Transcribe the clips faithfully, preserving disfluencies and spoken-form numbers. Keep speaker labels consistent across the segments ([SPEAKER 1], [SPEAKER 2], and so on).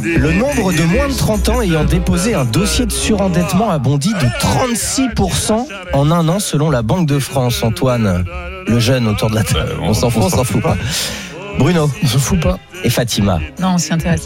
[SPEAKER 1] Le nombre de moins de trente ans ayant déposé un dossier de surendettement a bondi de trente-six pour cent en un an selon la Banque de France. Antoine, le jeune autour de la table, on s'en fout, on s'en fout pas. Bruno,
[SPEAKER 2] on se fout pas.
[SPEAKER 1] Et Fatima.
[SPEAKER 3] Non, on s'y intéresse.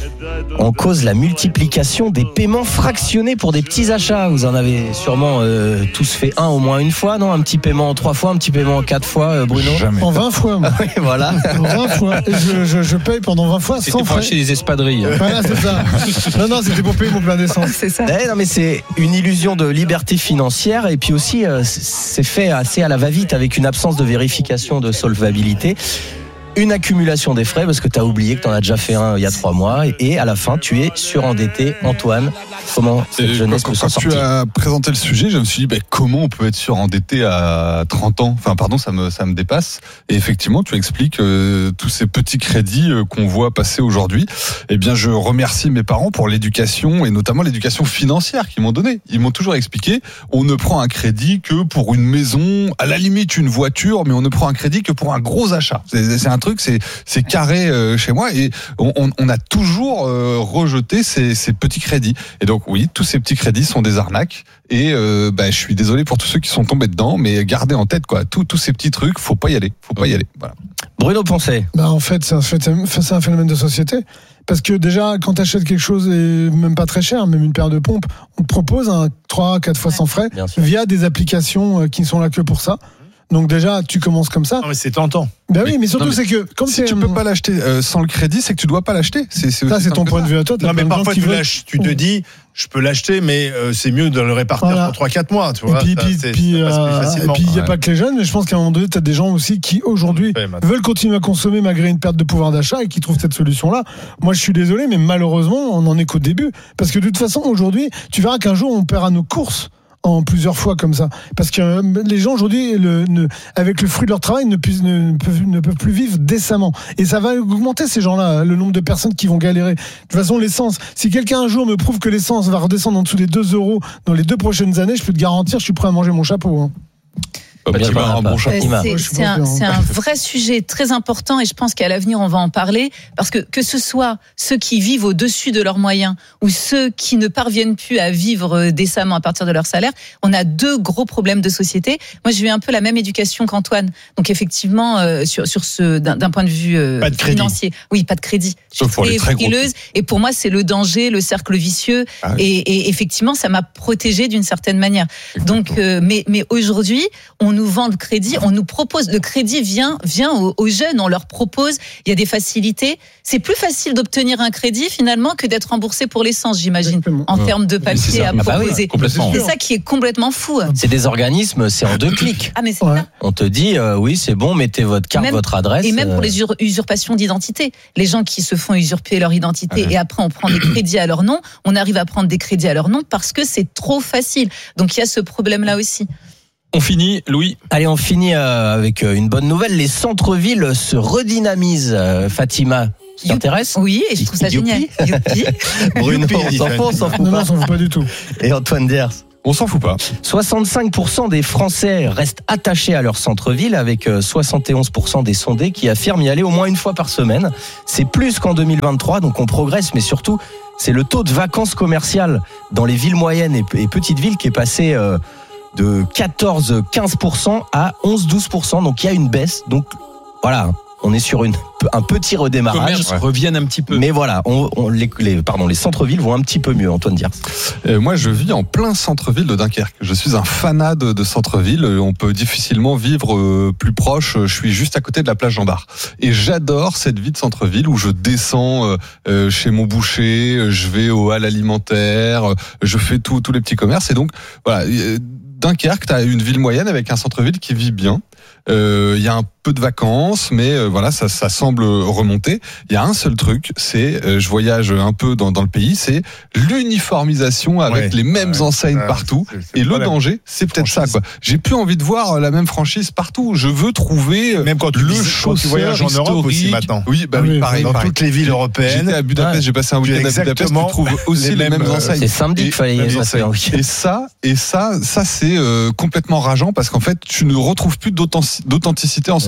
[SPEAKER 1] On cause la multiplication des paiements fractionnés pour des petits achats. Vous en avez sûrement euh, tous fait un au moins une fois, non ? Un petit paiement en trois fois, un petit paiement en quatre fois, euh, Bruno ?
[SPEAKER 2] Jamais. En vingt fois, moi.
[SPEAKER 1] Oui, voilà.
[SPEAKER 2] En vingt fois. Et je, je, je paye pendant vingt fois
[SPEAKER 4] c'était
[SPEAKER 2] sans
[SPEAKER 4] pour
[SPEAKER 2] frais.
[SPEAKER 4] acheter des espadrilles.
[SPEAKER 2] Voilà, c'est ça. Non, non, c'était pour payer mon plein d'essence.
[SPEAKER 3] C'est ça.
[SPEAKER 1] Eh, non, mais c'est une illusion de liberté financière et puis aussi, euh, c'est fait assez à la va-vite avec une absence de vérification de solvabilité. Une accumulation des frais parce que tu as oublié que tu en as déjà fait un il y a trois mois et à la fin tu es surendetté. Antoine, comment cette
[SPEAKER 5] Et
[SPEAKER 1] jeunesse
[SPEAKER 5] quand,
[SPEAKER 1] peut s'en
[SPEAKER 5] quand tu
[SPEAKER 1] sortir ?
[SPEAKER 5] as présenté le sujet, je me suis dit bah, comment on peut être surendetté à trente ans ? Enfin pardon, ça me ça me dépasse. Et effectivement, tu expliques euh, tous ces petits crédits euh, qu'on voit passer aujourd'hui. Eh bien, je remercie mes parents pour l'éducation et notamment l'éducation financière qu'ils m'ont donnée. Ils m'ont toujours expliqué on ne prend un crédit que pour une maison, à la limite une voiture, mais on ne prend un crédit que pour un gros achat. C'est, c'est un truc, c'est, c'est carré euh, chez moi et on, on, on a toujours euh, rejeté ces, ces petits crédits. Et donc oui, tous ces petits crédits sont des arnaques et euh, bah, je suis désolé pour tous ceux qui sont tombés dedans, mais gardez en tête quoi, tous, tous ces petits trucs, faut pas y aller, faut pas y aller. Voilà.
[SPEAKER 1] Bruno Poncet.
[SPEAKER 2] Bah en fait, c'est un, c'est un phénomène de société. Parce que déjà, quand tu achètes quelque chose, et même pas très cher, même une paire de pompes, on te propose un trois à quatre fois sans frais via des applications qui ne sont là que pour ça. Donc déjà, tu commences comme ça.
[SPEAKER 6] Non, mais c'est tentant.
[SPEAKER 2] Ben oui, mais surtout,
[SPEAKER 5] non, mais
[SPEAKER 2] c'est que comme
[SPEAKER 5] si tu peux pas l'acheter euh, sans le crédit, c'est que tu dois pas l'acheter. C'est, c'est
[SPEAKER 2] ça, c'est ton point
[SPEAKER 5] ça.
[SPEAKER 2] de vue à toi.
[SPEAKER 6] Non, mais parfois, tu, lâches, tu te dis, je peux l'acheter, mais euh, c'est mieux de le répartir voilà. pour trois quatre mois. Tu vois,
[SPEAKER 2] et puis,
[SPEAKER 6] ça,
[SPEAKER 2] puis,
[SPEAKER 6] c'est,
[SPEAKER 2] puis,
[SPEAKER 6] ça passe
[SPEAKER 2] euh,
[SPEAKER 6] plus facilement.
[SPEAKER 2] et puis, il n'y a
[SPEAKER 6] ouais.
[SPEAKER 2] pas que les jeunes, mais je pense qu'à un moment donné, tu as des gens aussi qui, aujourd'hui, veulent continuer à consommer malgré une perte de pouvoir d'achat et qui trouvent cette solution-là. Moi, je suis désolé, mais malheureusement, on n'en est qu'au début. Parce que de toute façon, aujourd'hui, tu verras qu'un jour, on paiera nos courses en plusieurs fois comme ça. Parce que les gens aujourd'hui, le, ne, avec le fruit de leur travail, ne, puissent, ne, peuvent, ne peuvent plus vivre décemment. Et ça va augmenter ces gens-là, le nombre de personnes qui vont galérer. De toute façon, l'essence, si quelqu'un un jour me prouve que l'essence va redescendre en dessous des deux euros dans les deux prochaines années, je peux te garantir, je suis prêt à manger mon chapeau. Hein.
[SPEAKER 1] Bah,
[SPEAKER 4] tu vas un bon chapeau.
[SPEAKER 3] C'est, c'est, un, c'est un vrai sujet très important et je pense qu'à l'avenir on va en parler parce que que ce soit ceux qui vivent au-dessus de leurs moyens ou ceux qui ne parviennent plus à vivre décemment à partir de leur salaire, on a deux gros problèmes de société. Moi j'ai eu un peu la même éducation qu'Antoine, donc effectivement euh, sur sur ce d'un, d'un point de vue euh,
[SPEAKER 6] pas de
[SPEAKER 3] financier, oui pas de crédit. Je suis très, très frileuse et pour moi c'est le danger, le cercle vicieux ah oui. et, et effectivement ça m'a protégée d'une certaine manière. Exactement. Donc euh, mais mais aujourd'hui on nous vend le crédit, on nous propose, le crédit vient, vient aux, aux jeunes, on leur propose, il y a des facilités. C'est plus facile d'obtenir un crédit finalement que d'être remboursé pour l'essence, j'imagine, exactement. En ouais. termes de papier à proposer.
[SPEAKER 1] Ah bah oui,
[SPEAKER 3] c'est ça qui est complètement fou.
[SPEAKER 1] C'est des organismes, c'est en deux clics.
[SPEAKER 3] Ah mais c'est
[SPEAKER 2] ouais.
[SPEAKER 3] ça.
[SPEAKER 1] On te dit, euh, oui c'est bon, mettez votre carte,
[SPEAKER 3] même,
[SPEAKER 1] votre adresse.
[SPEAKER 3] Et même pour les ur- usurpations d'identité. Les gens qui se font usurper leur identité ouais. et après on prend des crédits à leur nom, on arrive à prendre des crédits à leur nom parce que c'est trop facile. Donc il y a ce problème-là aussi.
[SPEAKER 4] On finit, Louis.
[SPEAKER 1] Allez, on finit euh, avec une bonne nouvelle. Les centres-villes se redynamisent. Euh, Fatima, ça t'intéresse ?
[SPEAKER 3] Oui, et je trouve ça génial.
[SPEAKER 1] Bruno, on s'en fout, on s'en fout
[SPEAKER 2] non,
[SPEAKER 1] pas.
[SPEAKER 2] Non, on s'en fout pas du tout.
[SPEAKER 1] Et Antoine Diers ?
[SPEAKER 5] On s'en fout pas.
[SPEAKER 1] soixante-cinq pour cent des Français restent attachés à leur centre-ville, avec soixante et onze pour cent des sondés qui affirment y aller au moins une fois par semaine. C'est plus qu'en deux mille vingt-trois, donc on progresse, mais surtout, c'est le taux de vacances commerciales dans les villes moyennes et, et petites villes qui est passé euh, de quatorze à quinze pour cent à onze à douze pour cent. Donc il y a une baisse. Donc voilà, on est sur une, un petit redémarrage.
[SPEAKER 4] Les commerces ouais. reviennent un petit peu.
[SPEAKER 1] Mais voilà, on, on, les, les, pardon, les centres-villes vont un petit peu mieux, Antoine Diers.
[SPEAKER 5] Euh, moi, je vis en plein centre-ville de Dunkerque. Je suis un fanat de, de centre-ville. On peut difficilement vivre euh, plus proche. Je suis juste à côté de la plage Jean Bart. Et j'adore cette vie de centre-ville où je descends euh, euh, chez mon boucher, je vais au hall alimentaire, je fais tous tous les petits commerces. Et donc, voilà... Euh, Dunkerque, tu as une ville moyenne avec un centre-ville qui vit bien. Il euh, y a un peu de vacances, mais euh, voilà, ça, ça semble remonter. Il y a un seul truc, c'est, euh, je voyage un peu dans, dans le pays, c'est l'uniformisation avec ouais, les mêmes ouais, enseignes ouais, partout. C'est, c'est et le problème. Danger, c'est peut-être franchise. Ça, quoi. J'ai plus envie de voir la même franchise partout. Je veux trouver
[SPEAKER 6] même quand tu
[SPEAKER 5] le
[SPEAKER 6] vis,
[SPEAKER 5] chausseur
[SPEAKER 6] quand tu voyages en Europe aussi maintenant.
[SPEAKER 5] Oui, bah oui, pareil.
[SPEAKER 6] Dans
[SPEAKER 5] pareil.
[SPEAKER 6] toutes les villes européennes.
[SPEAKER 5] J'étais à Budapest, ouais. j'ai passé un week-end à Budapest. Tu trouves aussi les, les mêmes, mêmes enseignes.
[SPEAKER 1] C'est samedi qu'il fallait y aller.
[SPEAKER 5] Et ça, et ça, ça c'est euh, complètement rageant parce qu'en fait, tu ne retrouves plus d'authenticité en centre.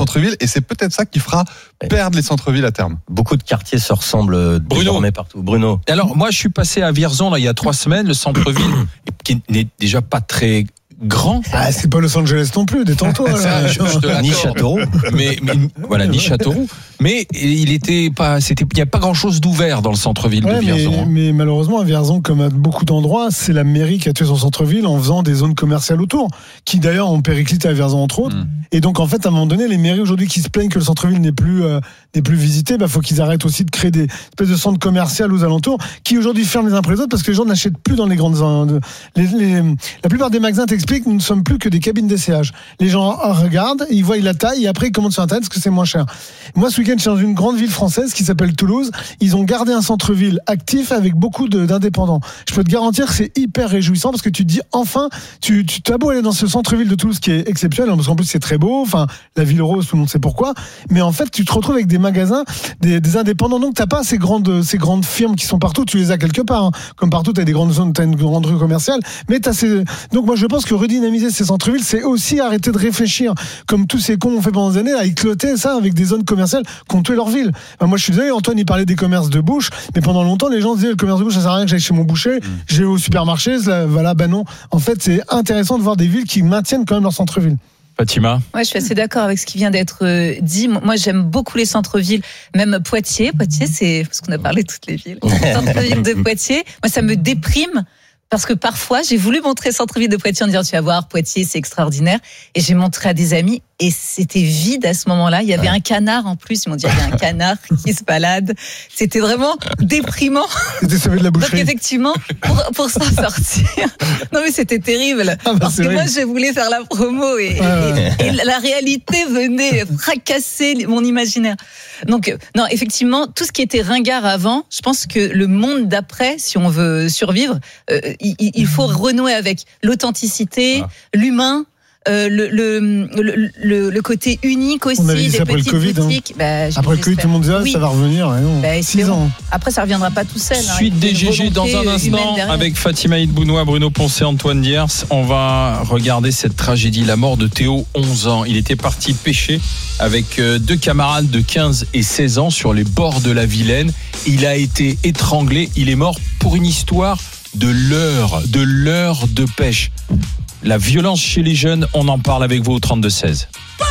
[SPEAKER 5] centre-ville et c'est peut-être ça qui fera perdre les centres-villes à terme.
[SPEAKER 1] Beaucoup de quartiers se ressemblent désormais partout. Bruno.
[SPEAKER 4] Alors moi je suis passé à Vierzon là il y a trois semaines, le centre-ville qui n'est déjà pas très grand.
[SPEAKER 2] Ah, c'est pas Los Angeles non plus, détends-toi. Là.
[SPEAKER 1] je, je te ni Châteauroux.
[SPEAKER 4] Mais, mais voilà, ni Châteauroux. Mais il était pas, c'était, il n'y a pas grand-chose d'ouvert dans le centre-ville
[SPEAKER 2] ouais,
[SPEAKER 4] de Vierzon.
[SPEAKER 2] Mais, mais malheureusement, à Vierzon, comme à beaucoup d'endroits, c'est la mairie qui a tué son centre-ville en faisant des zones commerciales autour, qui d'ailleurs ont périclité à Vierzon entre autres. Mmh. Et donc en fait, à un moment donné, les mairies aujourd'hui qui se plaignent que le centre-ville n'est plus euh, n'est plus visité, bah faut qu'ils arrêtent aussi de créer des espèces de centres commerciaux aux alentours, qui aujourd'hui ferment les uns après les autres parce que les gens n'achètent plus dans les grandes. Euh, les, les, la plupart des magasins t'expliquent, nous ne sommes plus que des cabines d'essayage. Les gens regardent, ils voient la taille et après ils commandent sur internet parce que c'est moins cher. Moi, ce week-end, je suis dans une grande ville française qui s'appelle Toulouse. Ils ont gardé un centre-ville actif avec beaucoup de, d'indépendants. Je peux te garantir que c'est hyper réjouissant parce que tu te dis enfin, tu, tu t'as beau aller dans ce centre-ville de Toulouse qui est exceptionnel parce qu'en plus c'est très beau. Enfin, la ville rose, tout le monde sait pourquoi. Mais en fait, tu te retrouves avec des magasins, des, des indépendants. Donc, t'as pas ces grandes, ces grandes firmes qui sont partout. Tu les as quelque part. Hein. Comme partout, t'as des grandes zones, t'as une grande rue commerciale. Mais t'as ces. Donc, moi, je pense que redynamiser ces centres-villes, c'est aussi arrêter de réfléchir comme tous ces cons ont fait pendant des années à éclater ça avec des zones commerciales qui ont tué leur ville. Enfin, moi, je suis désolé, Antoine, il parlait des commerces de bouche, mais pendant longtemps, les gens disaient le commerce de bouche, ça sert à rien que j'aille chez mon boucher, mmh. j'ai au supermarché, voilà, ben non. En fait, c'est intéressant de voir des villes qui maintiennent quand même leur centre-ville.
[SPEAKER 4] Fatima.
[SPEAKER 3] Ouais, je suis assez d'accord avec ce qui vient d'être dit. Moi, j'aime beaucoup les centres-villes, même Poitiers. Poitiers, c'est parce qu'on a parlé de toutes les villes. Centre-ville de Poitiers, moi, ça me déprime. Parce que parfois, j'ai voulu montrer centre-ville de Poitiers en disant, tu vas voir, Poitiers, c'est extraordinaire. Et j'ai montré à des amis et c'était vide à ce moment-là. Il y avait ouais. un canard en plus. Ils m'ont dit, il y avait un canard qui se balade. C'était vraiment déprimant.
[SPEAKER 2] C'était sauvé de la boucherie.
[SPEAKER 3] Donc effectivement, pour, pour s'en sortir. Non mais c'était terrible. Ah bah, parce que vrai. Moi, je voulais faire la promo et, ah ouais. et, et la réalité venait fracasser mon imaginaire. Donc, non, effectivement, tout ce qui était ringard avant, je pense que le monde d'après, si on veut survivre, euh, il, il faut renouer avec l'authenticité, ah. l'humain. Euh, le, le, le, le, le côté unique aussi,
[SPEAKER 2] on avait dit
[SPEAKER 3] des
[SPEAKER 2] ça après
[SPEAKER 3] petites
[SPEAKER 2] le COVID,
[SPEAKER 3] boutiques.
[SPEAKER 2] Hein. Bah, après le Covid, tout le monde disait, ah, oui. ça va revenir. Non,
[SPEAKER 3] bah,
[SPEAKER 2] six ans.
[SPEAKER 3] Après, ça ne reviendra pas tout seul.
[SPEAKER 4] Suite hein, des G G dans un instant avec Fatima Idbounoua, Bruno Poncet, Antoine Diers. On va regarder cette tragédie, la mort de Théo, onze ans. Il était parti pêcher avec deux camarades de quinze et seize ans sur les bords de la Vilaine. Il a été étranglé. Il est mort pour une histoire de l'heure, de l'heure de pêche. La violence chez les jeunes, on en parle avec vous au trente-deux seize.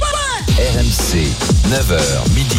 [SPEAKER 7] R M C, neuf heures midi,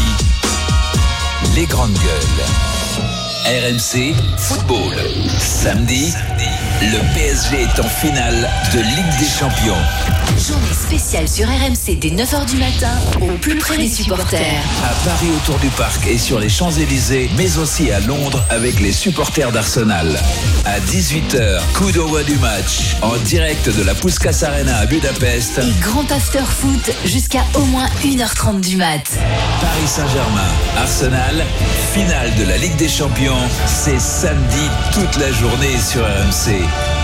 [SPEAKER 7] les grandes gueules. R M C, football. Samedi, le P S G est en finale de Ligue des Champions.
[SPEAKER 8] Journée spéciale sur R M C dès neuf heures du matin, au plus près des supporters.
[SPEAKER 7] À Paris autour du parc et sur les Champs-Élysées, mais aussi à Londres avec les supporters d'Arsenal. À dix-huit heures, coup d'envoi du match, en direct de la Puskás Arena à Budapest.
[SPEAKER 8] Et grand after foot jusqu'à au moins une heure trente du mat.
[SPEAKER 7] Paris Saint-Germain, Arsenal, finale de la Ligue des Champions. C'est samedi toute la journée sur R M C.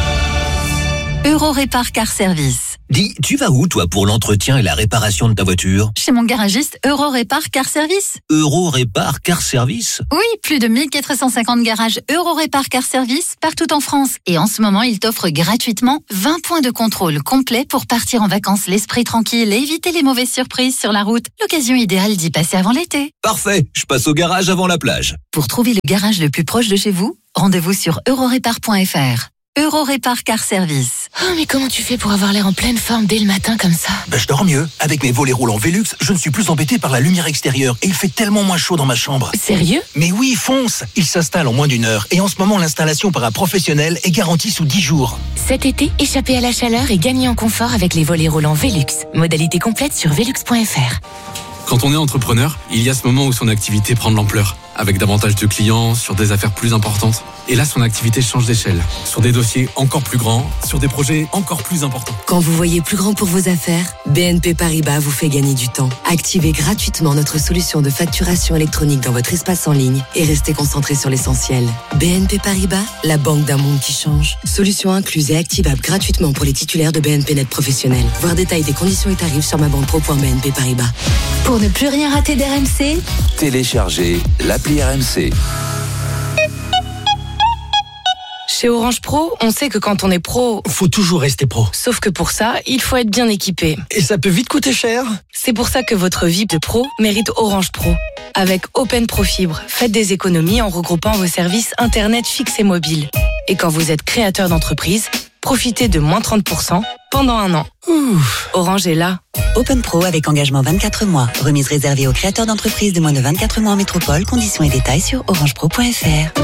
[SPEAKER 8] Eurorépar Car Service.
[SPEAKER 9] Dis, tu vas où toi pour l'entretien et la réparation de ta voiture ?
[SPEAKER 8] Chez mon garagiste Eurorépar Car Service.
[SPEAKER 9] Eurorépar Car Service ?
[SPEAKER 8] Oui, plus de mille quatre cent cinquante garages Eurorépar Car Service partout en France. Et en ce moment, ils t'offrent gratuitement vingt points de contrôle complets pour partir en vacances l'esprit tranquille et éviter les mauvaises surprises sur la route. L'occasion idéale d'y passer avant l'été.
[SPEAKER 9] Parfait, je passe au garage avant la plage.
[SPEAKER 8] Pour trouver le garage le plus proche de chez vous, rendez-vous sur eurorépar point f r. Eurorépar Car Service.
[SPEAKER 10] Oh, mais comment tu fais pour avoir l'air en pleine forme dès le matin comme ça ?
[SPEAKER 9] Ben, je dors mieux. Avec mes volets roulants Velux, je ne suis plus embêté par la lumière extérieure et il fait tellement moins chaud dans ma chambre.
[SPEAKER 10] Sérieux ?
[SPEAKER 9] Mais oui, fonce ! Il s'installe en moins d'une heure et en ce moment, l'installation par un professionnel est garantie sous dix jours.
[SPEAKER 10] Cet été, échappez à la chaleur et gagnez en confort avec les volets roulants Velux. Modalité complète sur velux point f r.
[SPEAKER 11] Quand on est entrepreneur, il y a ce moment où son activité prend de l'ampleur, avec davantage de clients, sur des affaires plus importantes. Et là, son activité change d'échelle, sur des dossiers encore plus grands, sur des projets encore plus importants.
[SPEAKER 12] Quand vous voyez plus grand pour vos affaires, B N P Paribas vous fait gagner du temps. Activez gratuitement notre solution de facturation électronique dans votre espace en ligne et restez concentré sur l'essentiel. B N P Paribas, la banque d'un monde qui change. Solution incluse et activable gratuitement pour les titulaires de B N P Net professionnels. Voir détails des conditions et tarifs sur ma banque pro point b n p paribas.
[SPEAKER 8] Pour ne plus rien rater d'R M C,
[SPEAKER 7] téléchargez l'appli R M C.
[SPEAKER 13] Chez Orange Pro, on sait que quand on est pro,
[SPEAKER 9] faut toujours rester pro.
[SPEAKER 13] Sauf que pour ça, il faut être bien équipé.
[SPEAKER 9] Et ça peut vite coûter cher.
[SPEAKER 13] C'est pour ça que votre vie de pro mérite Orange Pro. Avec Open Pro Fibre, faites des économies en regroupant vos services Internet fixe et mobile. Et quand vous êtes créateur d'entreprise, profitez de moins trente pour cent pendant un an. Ouf. Orange est là.
[SPEAKER 14] Open Pro avec engagement vingt-quatre mois. Remise réservée aux créateurs d'entreprises de moins de vingt-quatre mois en métropole. Conditions et détails sur orange pro point f r.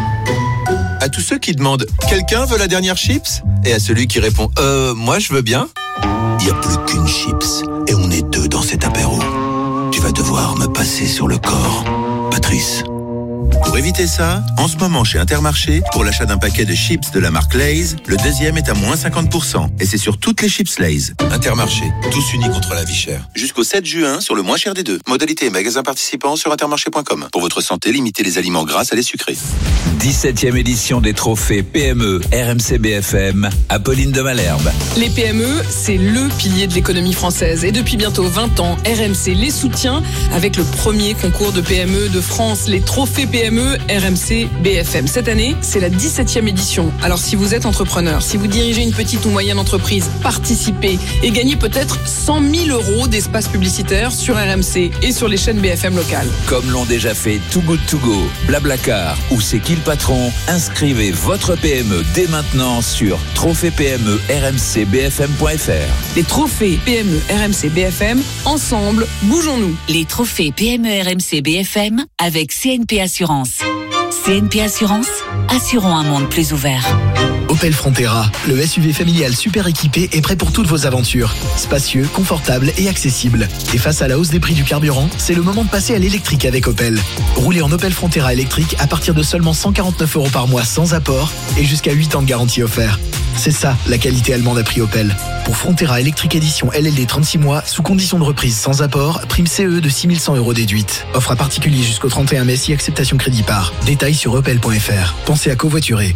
[SPEAKER 15] À tous ceux qui demandent « Quelqu'un veut la dernière chips ?» et à celui qui répond « Euh, moi je veux bien ?»
[SPEAKER 9] Il n'y a plus qu'une chips et on est deux dans cet apéro. Tu vas devoir me passer sur le corps, Patrice.
[SPEAKER 15] Pour éviter ça, en ce moment chez Intermarché, pour l'achat d'un paquet de chips de la marque Lay's, le deuxième est à moins cinquante pour cent. Et c'est sur toutes les chips Lay's. Intermarché, tous unis contre la vie chère. Jusqu'au sept juin, sur le moins cher des deux. Modalité et magasins participants sur intermarché point com. Pour votre santé, limitez les aliments gras à les sucrés.
[SPEAKER 7] dix-septième édition des trophées P M E R M C B F M, Apolline de Malherbe.
[SPEAKER 16] Les P M E, c'est le pilier de l'économie française. Et depuis bientôt vingt ans, R M C les soutient avec le premier concours de P M E de France, les trophées P M E R M C B F M. Cette année, c'est la dix-septième édition. Alors si vous êtes entrepreneur, si vous dirigez une petite ou moyenne entreprise, participez et gagnez peut-être cent mille euros d'espace publicitaire sur R M C et sur les chaînes B F M locales.
[SPEAKER 7] Comme l'ont déjà fait Too Good To Go, Blablacar ou C'est qui le patron, inscrivez votre P M E dès maintenant sur trophée P M E R M C B F M point F R.
[SPEAKER 16] Les trophées P M E R M C B F M, ensemble, bougeons-nous.
[SPEAKER 10] Les trophées P M E R M C B F M avec C N P Assurance. C N P Assurance, assurons un monde plus ouvert.
[SPEAKER 17] Opel Frontera, le S U V familial super équipé est prêt pour toutes vos aventures. Spacieux, confortable et accessible. Et face à la hausse des prix du carburant, c'est le moment de passer à l'électrique avec Opel. Roulez en Opel Frontera électrique à partir de seulement cent quarante-neuf euros par mois sans apport et jusqu'à huit ans de garantie offert. C'est ça, la qualité allemande à prix Opel. Pour Frontera électrique édition L L D trente-six mois, sous condition de reprise sans apport, prime C E de six mille cent euros déduite. Offre à particulier jusqu'au trente et un mai si acceptation crédit par. Détails sur opel point f r. Pensez à covoiturer.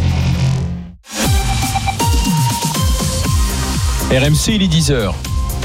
[SPEAKER 4] R M C, il est dix heures.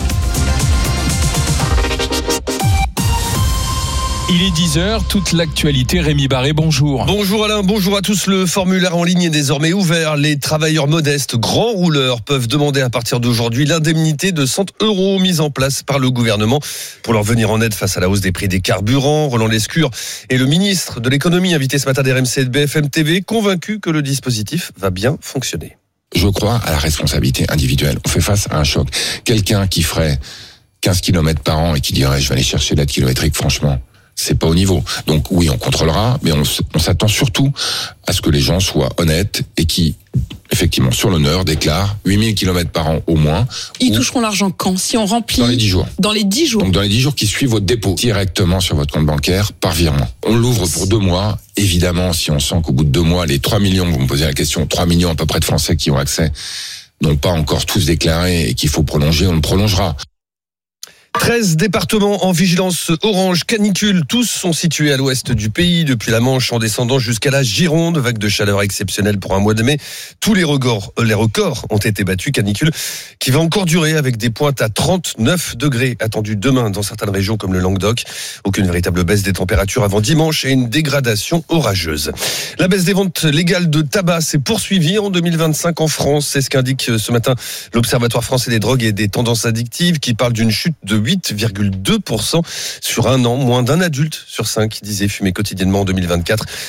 [SPEAKER 4] Il est dix heures, toute l'actualité. Rémi Barré, bonjour.
[SPEAKER 18] Bonjour Alain, bonjour à tous. Le formulaire en ligne est désormais ouvert. Les travailleurs modestes, grands rouleurs, peuvent demander à partir d'aujourd'hui l'indemnité de cent euros mise en place par le gouvernement pour leur venir en aide face à la hausse des prix des carburants. Roland Lescure est le ministre de l'économie, invité ce matin d'R M C et de B F M T V, convaincu que le dispositif va bien fonctionner.
[SPEAKER 19] Je crois à la responsabilité individuelle. On fait face à un choc. Quelqu'un qui ferait quinze kilomètres par an et qui dirait je vais aller chercher l'aide kilométrique, franchement, c'est pas au niveau. Donc oui, on contrôlera, mais on, on s'attend surtout à ce que les gens soient honnêtes et qui, effectivement, sur l'honneur, déclarent huit mille kilomètres par an au moins.
[SPEAKER 16] Ils toucheront l'argent quand ? Si on remplit...
[SPEAKER 19] Dans les dix jours.
[SPEAKER 16] Dans les dix jours.
[SPEAKER 19] Donc dans les dix jours qui suivent votre dépôt, directement sur votre compte bancaire, par virement. On l'ouvre pour deux mois. Évidemment, si on sent qu'au bout de deux mois, les trois millions, vous me posez la question, trois millions à peu près de Français qui ont accès, n'ont pas encore tous déclaré et qu'il faut prolonger, on le prolongera.
[SPEAKER 18] treize départements en vigilance orange canicule, tous sont situés à l'ouest du pays, depuis la Manche en descendant jusqu'à la Gironde. Vague de chaleur exceptionnelle pour un mois de mai. Tous les records, les records ont été battus. Canicule qui va encore durer avec des pointes à trente-neuf degrés attendues demain dans certaines régions comme le Languedoc. Aucune véritable baisse des températures avant dimanche et une dégradation orageuse. La baisse des ventes légales de tabac s'est poursuivie en deux mille vingt-cinq en France. C'est ce qu'indique ce matin l'Observatoire français des drogues et des tendances addictives qui parle d'une chute de huit virgule deux pour cent sur un an. Moins d'un adulte sur cinq disait fumer quotidiennement en deux mille vingt-quatre.